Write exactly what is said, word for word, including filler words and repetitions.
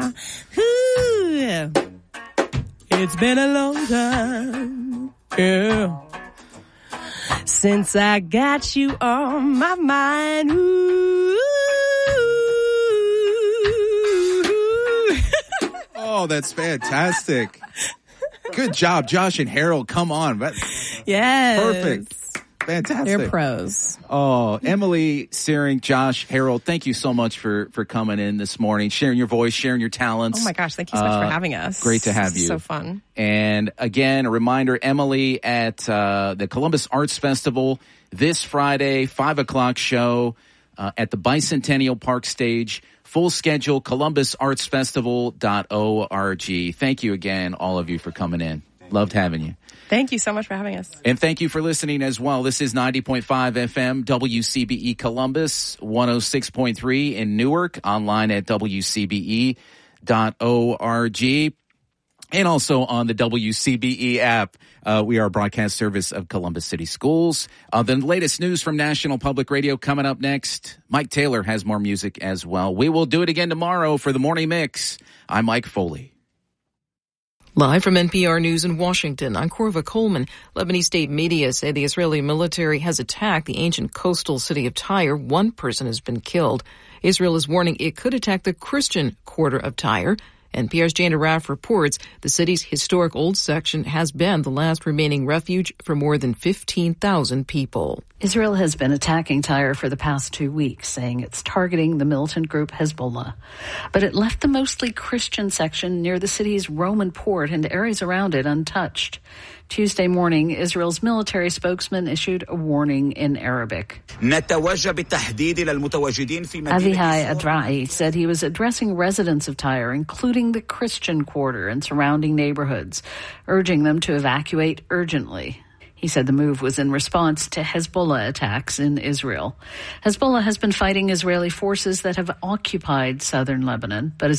time. Ooh, it's been a long time. Yeah. Since I got you on my mind. Ooh. Oh, that's fantastic. Good job, Josh and Harold. Come on. Yes. Perfect. Fantastic. They're pros. Oh, Emily, Searing, Josh, Harold, thank you so much for, for coming in this morning, sharing your voice, sharing your talents. Oh, my gosh. Thank you so much uh, for having us. Great to have you. So fun. And again, a reminder, Emily at uh, the Columbus Arts Festival this Friday, five o'clock show uh, at the Bicentennial Park stage. Full schedule, columbus arts festival dot org. Thank you again, all of you, for coming in. Loved having you. Thank you so much for having us. And thank you for listening as well. This is ninety point five F M, W C B E Columbus, one oh six point three in Newark, online at w c b e dot org. And also on the W C B E app. Uh, we are a broadcast service of Columbus City Schools. Uh, the latest news from National Public Radio coming up next. Mike Taylor has more music as well. We will do it again tomorrow for the Morning Mix. I'm Mike Foley. Live from N P R News in Washington, I'm Corva Coleman. Lebanese state media say the Israeli military has attacked the ancient coastal city of Tyre. One person has been killed. Israel is warning it could attack the Christian quarter of Tyre. N P R's Jana Raff reports the city's historic old section has been the last remaining refuge for more than fifteen thousand people. Israel has been attacking Tyre for the past two weeks, saying it's targeting the militant group Hezbollah. But it left the mostly Christian section near the city's Roman port and areas around it untouched. Tuesday morning, Israel's military spokesman issued a warning in Arabic. Avihai Adra'i said he was addressing residents of Tyre, including the Christian quarter and surrounding neighborhoods, urging them to evacuate urgently. He said the move was in response to Hezbollah attacks in Israel. Hezbollah has been fighting Israeli forces that have occupied southern Lebanon, but